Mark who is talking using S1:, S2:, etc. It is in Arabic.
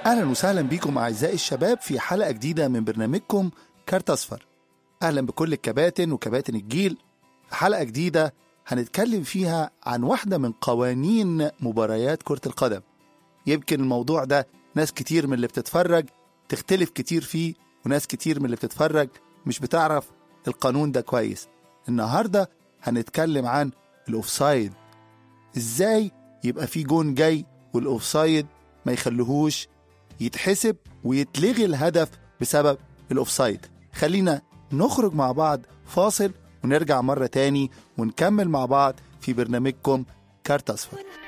S1: أهلا وسهلا بكم أعزائي الشباب في حلقة جديدة من برنامجكم كارت أصفر. أهلا بكل الكباتن وكباتن الجيل. في حلقة جديدة هنتكلم فيها عن واحدة من قوانين مباريات كرة القدم. يمكن الموضوع ده ناس كتير من اللي بتتفرج تختلف كتير فيه، وناس كتير من اللي بتتفرج مش بتعرف القانون ده كويس. النهاردة هنتكلم عن الأوفسايد. إزاي يبقى في جون جاي والأوفسايد ما يخليهوش يتحسب ويتلغي الهدف بسبب الأوفسايد. خلينا نخرج مع بعض فاصل ونرجع مرة تاني ونكمل مع بعض في برنامجكم كارت أصفر.